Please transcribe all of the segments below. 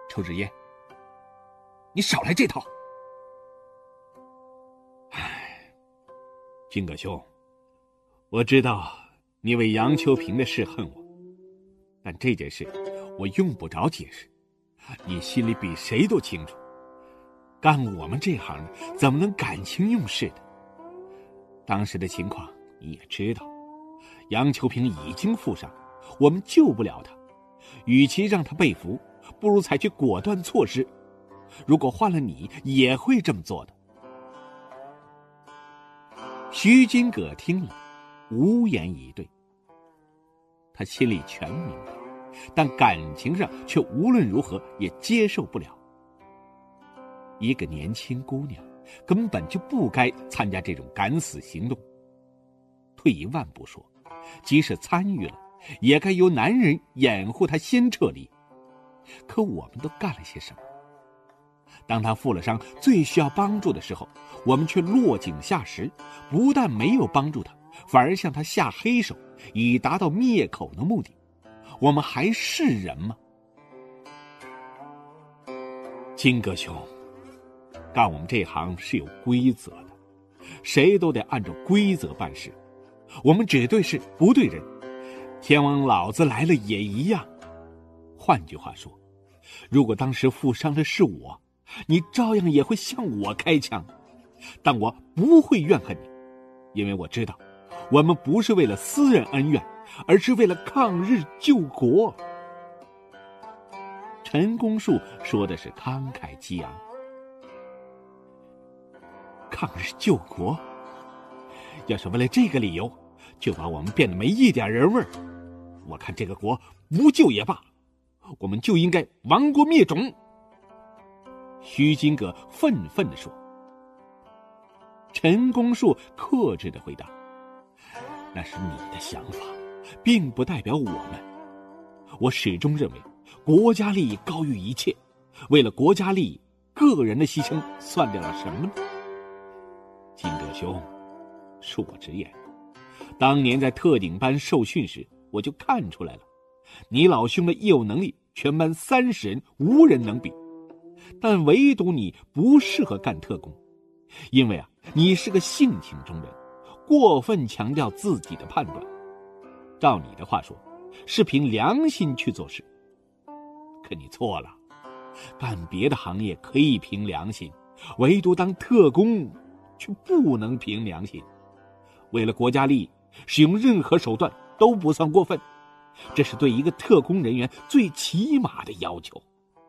抽支烟。你少来这套。唉，金葛兄，我知道你为杨秋平的事恨我，但这件事我用不着解释，你心里比谁都清楚。干我们这行的怎么能感情用事的？当时的情况你也知道，杨秋平已经负伤，我们救不了他，与其让他被俘，不如采取果断措施。如果换了你，也会这么做的。徐金葛听了，无言以对。他心里全明白，但感情上却无论如何也接受不了。一个年轻姑娘根本就不该参加这种敢死行动。退一万步说，即使参与了，也该由男人掩护她先撤离。可我们都干了些什么？当她负了伤，最需要帮助的时候，我们却落井下石，不但没有帮助她，反而向她下黑手，以达到灭口的目的。我们还是人吗？金哥兄，干我们这行是有规则的，谁都得按照规则办事。我们只对事不对人，天王老子来了也一样。换句话说，如果当时负伤的是我，你照样也会向我开枪，但我不会怨恨你，因为我知道我们不是为了私人恩怨，而是为了抗日救国。陈公树说的是慷慨激昂。抗日救国，要是为了这个理由就把我们变得没一点人味儿，我看这个国不救也罢，我们就应该亡国灭种。徐金葛愤愤地说。陈公树克制地回答，那是你的想法，并不代表我们。我始终认为国家利益高于一切，为了国家利益，个人的牺牲算得了什么呢？金葛兄，恕我直言，当年在特警班受训时，我就看出来了，你老兄的业务能力全班30人无人能比，但唯独你不适合干特工，因为你是个性情中人，过分强调自己的判断。照你的话说，是凭良心去做事。可你错了，干别的行业可以凭良心，唯独当特工却不能凭良心。为了国家利益，使用任何手段都不算过分，这是对一个特工人员最起码的要求。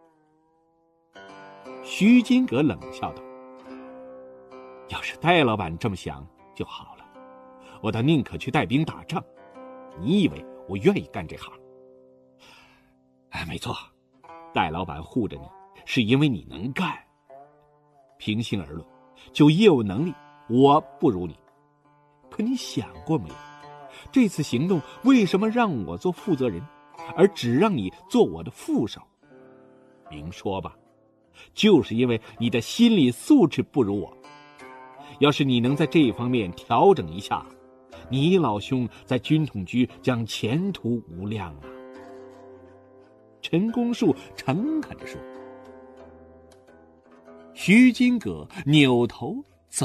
徐金葛冷笑道，要是戴老板这么想就好了，我倒宁可去带兵打仗。你以为我愿意干这行？没错，戴老板护着你是因为你能干。平心而论，就业务能力我不如你，可你想过没有，这次行动为什么让我做负责人，而只让你做我的副手？明说吧，就是因为你的心理素质不如我。要是你能在这方面调整一下，你老兄在军统局将前途无量啊。陈公树诚恳地说。徐金葛扭头